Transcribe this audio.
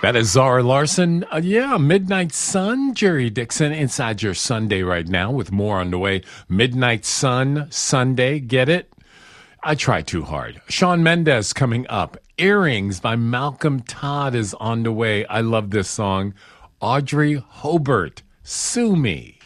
That is Zara Larson. Yeah, Midnight Sun, Jerry Dixon inside your Sunday right now with more on the way. Midnight Sun, Sunday, get it? I try too hard. Shawn Mendes coming up. Earrings by Malcolm Todd is on the way. I love this song. Audrey Hobart, Sue Me.